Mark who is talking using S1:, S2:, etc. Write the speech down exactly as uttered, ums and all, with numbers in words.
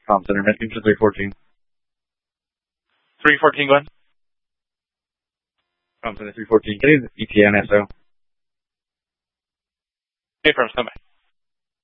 S1: Com Center, Metcalf to three fourteen.
S2: three fourteen, go ahead.
S1: Com Center three fourteen. Get in E T N S O.
S2: Hey, firm, stand by.